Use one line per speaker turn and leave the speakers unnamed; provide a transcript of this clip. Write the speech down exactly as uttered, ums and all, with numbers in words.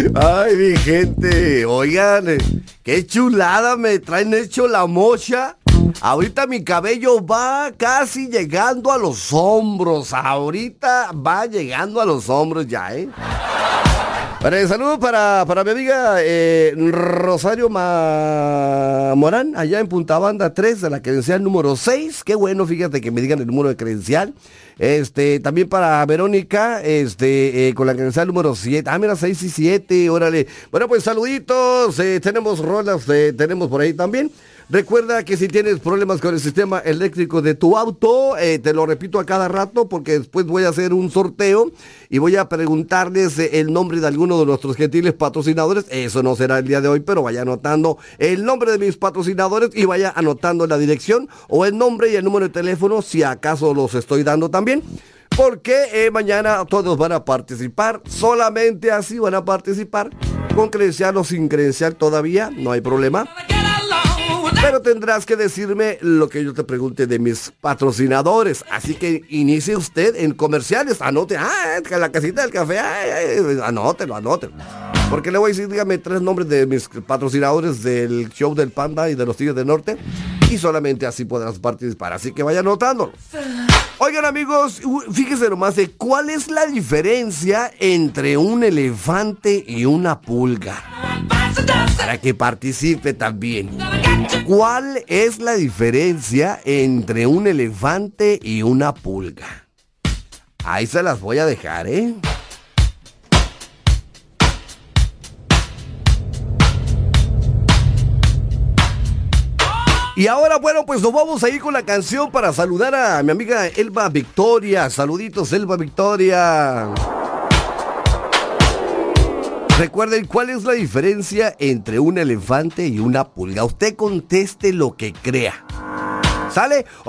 Ay, mi gente, oigan, qué chulada me traen hecho la mocha. Ahorita mi cabello va casi llegando a los hombros. Ahorita va llegando a los hombros ya, ¿eh? Para, saludos para, para mi amiga eh, Rosario Ma... Morán, allá en Punta Banda tres, de la credencial número seis. Qué bueno, fíjate que me digan el número de credencial. Este, también para Verónica, este, eh, con la credencial número siete. Ah, mira, seis y siete, órale. Bueno, pues saluditos, eh, tenemos rolas, eh, tenemos por ahí también. Recuerda que si tienes problemas con el sistema eléctrico de tu auto, eh, te lo repito a cada rato porque después voy a hacer un sorteo y voy a preguntarles eh, el nombre de alguno de nuestros gentiles patrocinadores. Eso no será el día de hoy, pero vaya anotando el nombre de mis patrocinadores y vaya anotando la dirección o el nombre y el número de teléfono si acaso los estoy dando también. Porque eh, mañana todos van a participar, solamente así van a participar, con credencial o sin credencial todavía, no hay problema. Pero tendrás que decirme lo que yo te pregunte de mis patrocinadores. Así que inicie usted en comerciales. Anote, ah, la casita del café, ay, ay, anótelo, anótelo. Porque le voy a decir, dígame tres nombres de mis patrocinadores del show del Panda y de los Tigres del Norte. Y solamente así podrás participar. Así que vaya anotándolo. Oigan, amigos, fíjense nomás de cuál es la diferencia entre un elefante y una pulga. Para que participe también. ¿Cuál es la diferencia entre un elefante y una pulga? Ahí se las voy a dejar, ¿eh? Y ahora, bueno, pues nos vamos a ir con la canción para saludar a mi amiga Elba Victoria. Saluditos, Elba Victoria. Recuerden, ¿cuál es la diferencia entre un elefante y una pulga? Usted conteste lo que crea. ¿Sale?